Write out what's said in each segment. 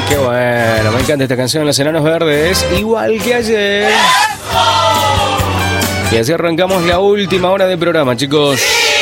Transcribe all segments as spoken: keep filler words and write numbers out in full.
Qué bueno, me encanta esta canción, Los Enanos Verdes, igual que ayer. Y así arrancamos la última hora de programa, chicos.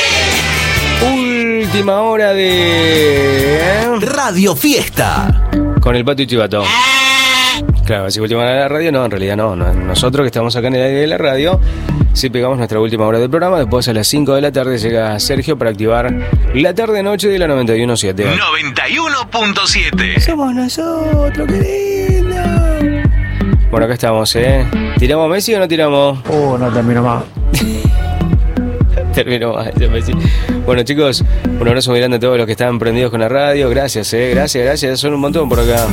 Última hora de... Radio Fiesta. Con el Pato y Chivato. Claro, si última hora de la radio, no, en realidad no, no. Nosotros que estamos acá en el aire de la radio, sí pegamos nuestra última hora del programa. Después a las cinco de la tarde llega Sergio para activar la tarde-noche de la noventa y uno punto siete. noventa y uno punto siete. Somos nosotros, qué lindo. Bueno, acá estamos, ¿eh? ¿Tiramos Messi o no tiramos? Oh, no termino más. Termino más, Messi. Bueno, chicos, un abrazo muy grande a todos los que están prendidos con la radio. Gracias, ¿eh? Gracias, gracias. Son un montón por acá.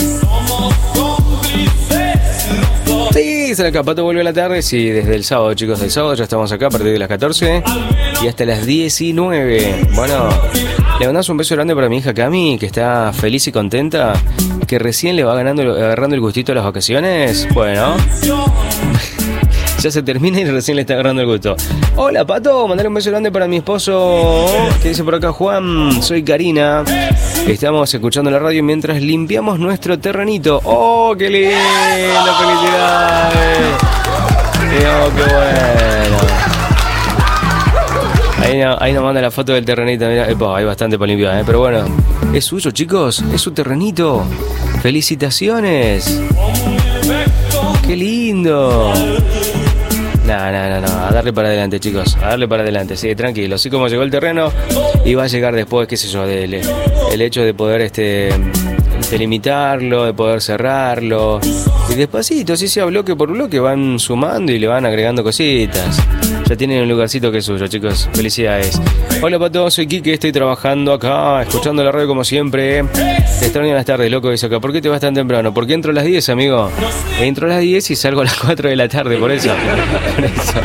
Sí, se acá, Pato vuelve a la tarde. Sí, desde el sábado, chicos, del sábado ya estamos acá a partir de las catorce y hasta las diecinueve. Bueno, le mandamos un beso grande para mi hija Cami, que está feliz y contenta, que recién le va ganando, agarrando el gustito a las vacaciones. Bueno, ya se termina y recién le está agarrando el gusto. Hola, Pato, mandale un beso grande para mi esposo, que dice por acá Juan, soy Karina. Estamos escuchando la radio mientras limpiamos nuestro terrenito. ¡Oh, qué lindo! ¡Felicidades! ¡Oh, qué bueno! Ahí, no, ahí nos manda la foto del terrenito. Mirá, epa, hay bastante para limpiar, ¿eh? Pero bueno, es suyo, chicos. Es su terrenito. ¡Felicitaciones! ¡Qué lindo! No, no, no, no, a darle para adelante, chicos, a darle para adelante, sí, tranquilo, así como llegó el terreno y va a llegar después, qué sé yo, del, el hecho de poder este delimitarlo, de poder cerrarlo, y despacito, así sea bloque por bloque, van sumando y le van agregando cositas. Ya tienen un lugarcito que es suyo, chicos, felicidades. Hola, Pato, soy Kike, estoy trabajando acá, escuchando la radio como siempre. Te extraño las tardes, loco, dice acá. ¿Por qué te vas tan temprano? Porque entro a las diez, amigo. Entro a las diez y salgo a las cuatro de la tarde, por eso. Por eso.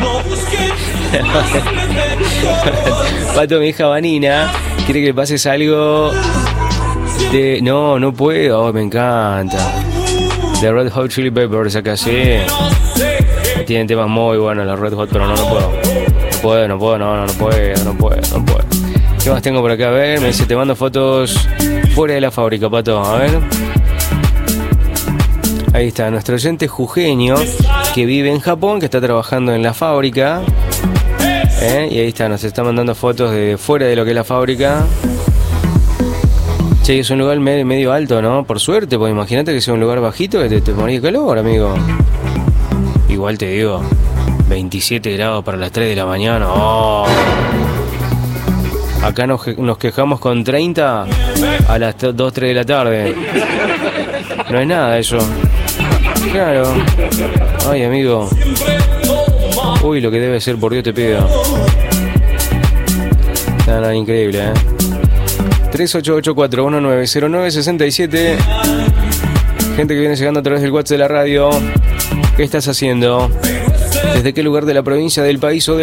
Pato, mi hija Vanina quiere que le pases algo de... No, no puedo, oh, me encanta. De Red Hot Chili Peppers, acá sí. Tienen temas muy buenos los Red Hot, pero no, no puedo. No puedo, no puedo, no, no, no puedo, no puedo, no puedo. ¿Qué más tengo por acá? A ver, me dice, te mando fotos fuera de la fábrica, Pato. A ver. Ahí está, nuestro oyente jujeño que vive en Japón, que está trabajando en la fábrica. ¿Eh? Y ahí está, nos está mandando fotos de fuera de lo que es la fábrica. Che, es un lugar medio, medio alto, ¿no? Por suerte, pues imagínate que sea un lugar bajito que te, te morís de calor, amigo. Igual te digo, veintisiete grados para las tres de la mañana. Oh. Acá nos, nos quejamos con treinta a las dos, tres de la tarde. No es nada eso. Claro. Ay, amigo. Uy, lo que debe ser, por Dios te pido. Nada, nada, increíble, ¿eh? tres ocho ocho cuatro uno nueve cero nueve seis siete. Gente que viene llegando a través del WhatsApp de la radio. ¿Qué estás haciendo? ¿Desde qué lugar de la provincia, del país o del